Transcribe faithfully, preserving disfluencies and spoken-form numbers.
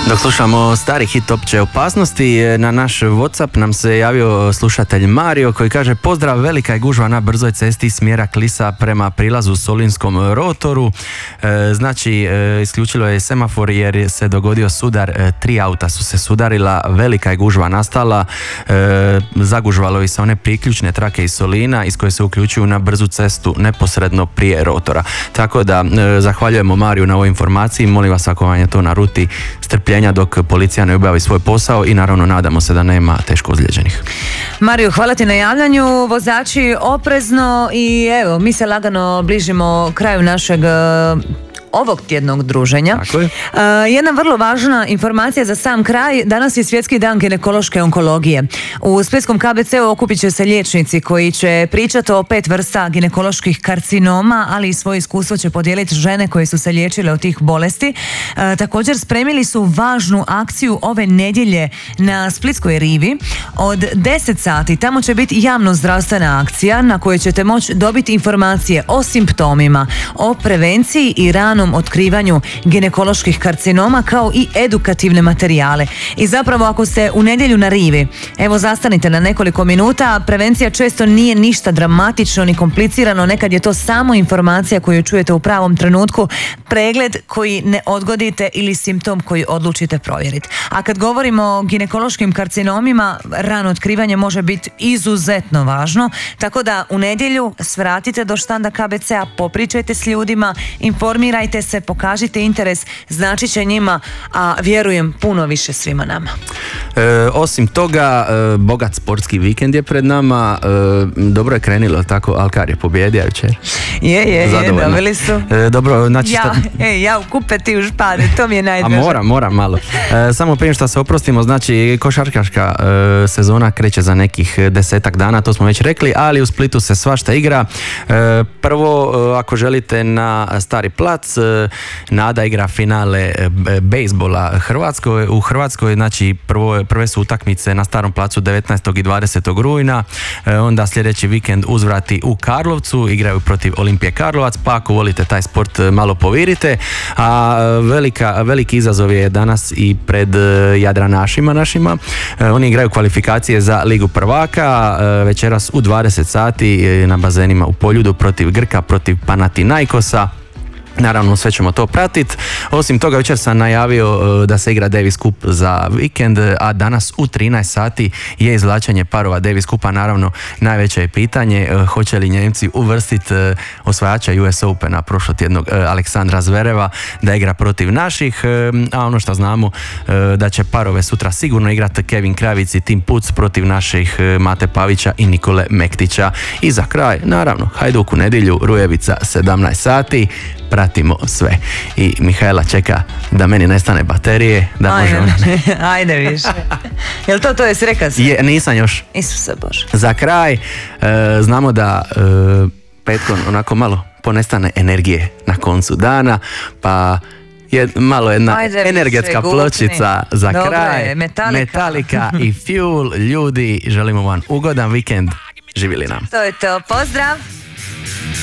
Dok slušamo stari hit Opće opasnosti, na naš WhatsApp nam se javio slušatelj Mario koji kaže: pozdrav, velika je gužva na brzoj cesti smjera Klisa prema prilazu Solinskom rotoru. E, znači, e, isključilo je semafor jer se dogodio sudar, e, tri auta su se sudarila, velika je gužva nastala, e, zagužvalo i se one priključne trake iz Solina iz koje se uključuju na brzu cestu neposredno prije rotora. Tako da, e, zahvaljujemo Mariju na ovoj informaciji, molim vas ako vam je to na ruti, strpljenja dok policija ne obavi svoj posao i naravno nadamo se da nema teško ozlijeđenih. Mario, hvala ti na javljanju, vozači oprezno i evo, mi se lagano bližimo kraju našeg ovog tjednog druženja. Tako je. Uh, jedna vrlo važna informacija za sam kraj. Danas je svjetski dan ginekološke onkologije. U Splitskom K B C-u okupit će se liječnici koji će pričati o pet vrsta ginekoloških karcinoma, ali i svoje iskustvo će podijeliti žene koje su se liječile od tih bolesti. Uh, također spremili su važnu akciju ove nedjelje na Splitskoj rivi. Od deset sati tamo će biti javno zdravstvena akcija na kojoj ćete moći dobiti informacije o simptomima, o prevenciji i rano otkrivanju ginekoloških karcinoma kao i edukativne materijale. I zapravo ako ste u nedjelju na rivi, evo zastanite na nekoliko minuta, prevencija često nije ništa dramatično ni komplicirano, nekad je to samo informacija koju čujete u pravom trenutku, pregled koji ne odgodite ili simptom koji odlučite provjeriti. A kad govorimo o ginekološkim karcinomima, rano otkrivanje može biti izuzetno važno, tako da u nedjelju svratite do štanda K B C-a, popričajte s ljudima, informirajte se, pokažite interes, znači će njima, a vjerujem puno više svima nama. E, osim toga, e, bogat sportski vikend je pred nama, e, dobro je krenilo, tako, Alkar je pobjedio jučer. Je, je, je, dobili su. E, dobro, znači... Ja, šta... e, ja u kupe, ti u špade, to mi je najdraže. A moram, moram malo. E, samo prije što se oprostimo, znači košarkaška e, sezona kreće za nekih desetak dana, to smo već rekli, ali u Splitu se svašta igra. E, prvo, e, ako želite na Stari plac, Nada igra finale bejsbola Hrvatskoj. U Hrvatskoj, znači prvo, prve su utakmice na Starom placu devetnaestog i dvadesetog rujna, onda sljedeći vikend uzvrati u Karlovcu, igraju protiv Olimpije Karlovac, pa ako volite taj sport malo povirite. A velika, veliki izazov je danas i pred Jadranašima našima. Oni igraju kvalifikacije za Ligu prvaka, večeras u dvadeset sati na bazenima u Poljudu protiv Grka, protiv Panathinaikosa. Naravno, sve ćemo to pratiti. Osim toga, jučer sam najavio da se igra Davis Cup za vikend, a danas u trinaest sati je izvlačenje parova Davis Cupa. Naravno, najveće je pitanje hoće li Njemci uvrstiti osvajača U S Opena prošlotjednog Aleksandra Zvereva da igra protiv naših, a ono što znamo da će parove sutra sigurno igrati Kevin Kravic i Tim Puc protiv naših Mate Pavića i Nikole Mektića. I za kraj, naravno, Hajduk u nedjelju, Rujevica sedamnaest sati, pratimo sve. I Mihajla čeka da meni nestane baterije, da ajde, možemo... ajde više. Jel to to jesi rekao se? Je, nisam još. Isuse Bože. Za kraj, e, znamo da e, petkom onako malo ponestane energije na koncu dana, pa je malo jedna ajde, energetska više, pločica za Dobre, kraj. Metallica. Metallica i Fuel. Ljudi, želimo vam ugodan vikend. Živjeli nam. To je to. Pozdrav!